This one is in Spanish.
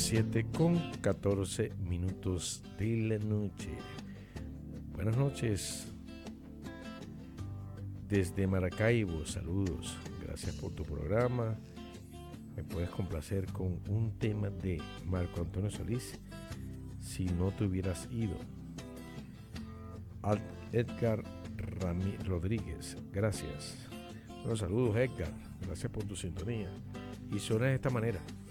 7:14 de la noche. Buenas noches desde Maracaibo, saludos, gracias por tu programa. Me puedes complacer con un tema de Marco Antonio Solís, Si no te hubieras ido. Edgar Rodríguez, gracias. Bueno, saludos Edgar, gracias por tu sintonía. Y suena de esta manera.